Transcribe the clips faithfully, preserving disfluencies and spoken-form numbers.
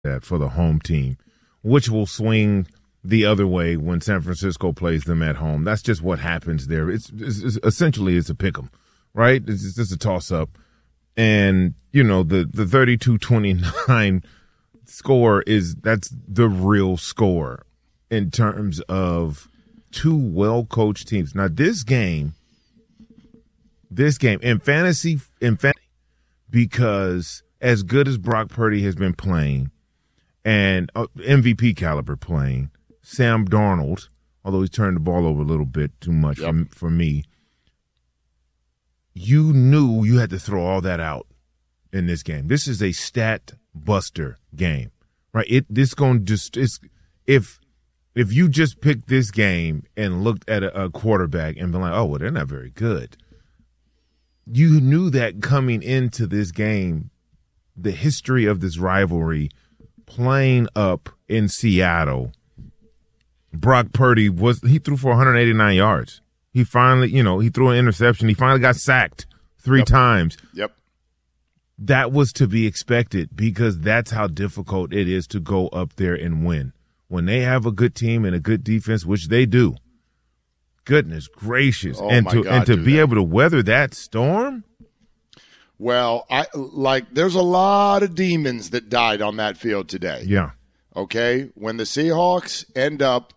that for the home team, which will swing the other way when San Francisco plays them at home. That's just what happens there. It's, it's, it's essentially it's a pick 'em, right? It's just a toss up. And, you know, the, the thirty-two twenty-nine score is that's the real score in terms of two well-coached teams. Now, this game, this game in fantasy, in fantasy, because as good as Brock Purdy has been playing and uh, M V P caliber playing, Sam Darnold, although he's turned the ball over a little bit too much yep. for, for me, you knew you had to throw all that out in this game. This is a stat buster game, right? It this going to just it's if if you just picked this game and looked at a, a quarterback and been like, oh well, they're not very good. You knew that coming into this game, the history of this rivalry, playing up in Seattle. Brock Purdy was he threw for one hundred eighty-nine yards. He finally, you know, he threw an interception. He finally got sacked three yep. times. Yep. That was to be expected because that's how difficult it is to go up there and win. When they have a good team and a good defense, which they do, goodness gracious. Oh and my to God, and to be that. able to weather that storm. Well, I like there's a lot of demons that died on that field today. Yeah. Okay? When the Seahawks end up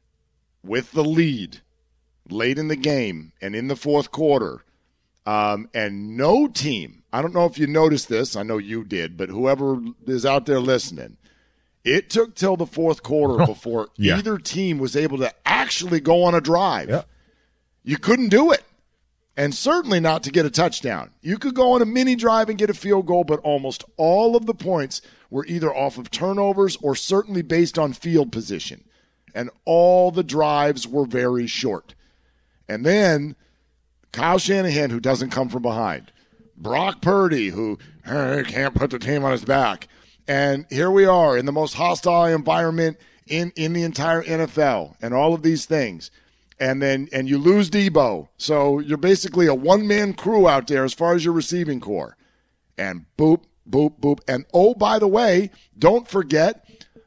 with the lead late in the game and in the fourth quarter, um, and no team, I don't know if you noticed this, I know you did, but whoever is out there listening, it took till the fourth quarter before yeah. either team was able to actually go on a drive. Yeah. You couldn't do it, and certainly not to get a touchdown. You could go on a mini drive and get a field goal, but almost all of the points were either off of turnovers or certainly based on field position, and all the drives were very short. And then Kyle Shanahan, who doesn't come from behind. Brock Purdy, who hey, can't put the team on his back. And here we are in the most hostile environment in, in the entire N F L and all of these things. And then and you lose Debo. So you're basically a one-man crew out there as far as your receiving core. And boop, boop, boop. And oh, by the way, don't forget,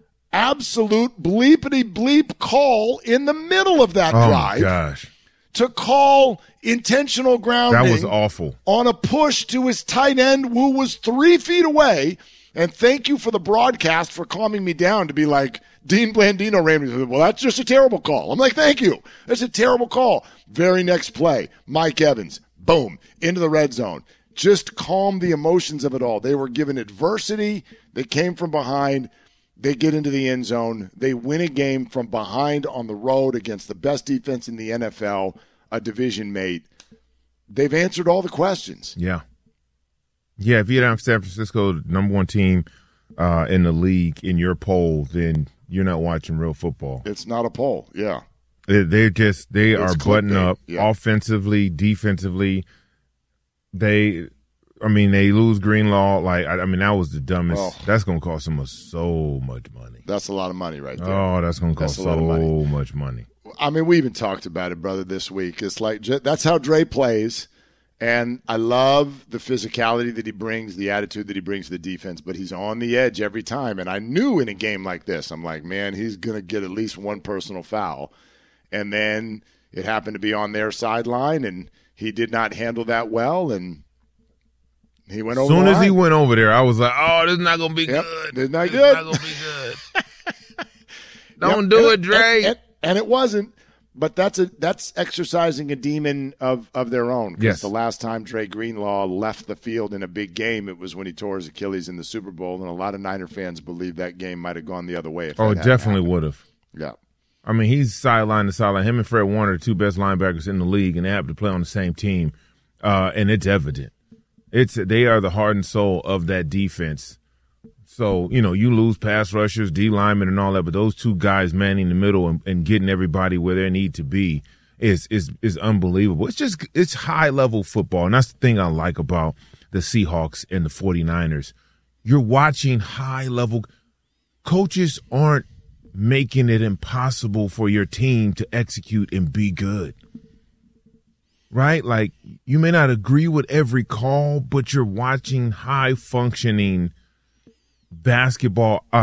absolute bleepity bleep call in the middle of that oh drive. Oh, gosh. To call intentional grounding. That was awful. On a push to his tight end who was three feet away. And thank you for the broadcast for calming me down to be like, Dean Blandino ran me. Well, that's just a terrible call. I'm like, thank you. That's a terrible call. Very next play, Mike Evans, boom, into the red zone. Just calm the emotions of it all. They were given adversity. They came from behind. They get into the end zone. They win a game from behind on the road against the best defense in the N F L, a division mate. They've answered all the questions. Yeah. Yeah, if you don't have San Francisco, the number one team uh, in the league in your poll, then you're not watching real football. It's not a poll, yeah. They, they're just, they it's are buttoned up yeah. offensively, defensively. They – I mean, they lose Greenlaw. Like, I, I mean, that was the dumbest. Oh. That's going to cost them so much money. That's a lot of money right there. Oh, that's going to cost so money. much money. I mean, we even talked about it, brother, this week. It's like that's how Dre plays, and I love the physicality that he brings, the attitude that he brings to the defense, but he's on the edge every time. And I knew in a game like this, I'm like, man, he's going to get at least one personal foul. And then it happened to be on their sideline, and he did not handle that well, and he went over. As soon the as line. he went over there, I was like, "Oh, this is not gonna be yep. good. This is not this good. Is not gonna be good. Don't yep. do and, it, Dre." And, and, and it wasn't. But that's a that's exercising a demon of, of their own. Because yes. the last time Dre Greenlaw left the field in a big game, it was when he tore his Achilles in the Super Bowl, and a lot of Niner fans believe that game might have gone the other way. If oh, that definitely would have. Yeah. I mean, he's sideline to sideline. Him and Fred Warner are the two best linebackers in the league, and they happen to play on the same team, uh, and it's evident. It's they are the heart and soul of that defense. So, you know, you lose pass rushers, D linemen and all that, but those two guys manning the middle and, and getting everybody where they need to be is is is unbelievable. It's just it's high-level football, and that's the thing I like about the Seahawks and the 49ers. You're watching high-level – coaches aren't making it impossible for your team to execute and be good. Right? Like, you may not agree with every call, but you're watching high-functioning basketball